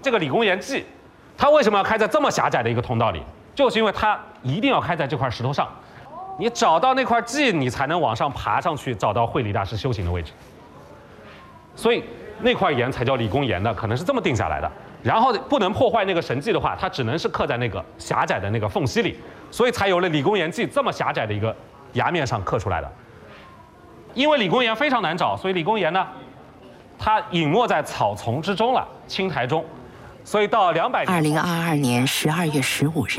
这个理工岩记，它为什么要开在这么狭窄的一个通道里？就是因为它一定要开在这块石头上，你找到那块记，你才能往上爬上去，找到慧理大师修行的位置。所以那块岩才叫理工岩的，可能是这么定下来的。然后不能破坏那个神迹的话，它只能是刻在那个狭窄的那个缝隙里，所以才有了理工岩记这么狭窄的一个崖面上刻出来的。因为理工岩非常难找，所以理工岩呢，它隐没在草丛之中了，青苔中。所以到2022年12月15日。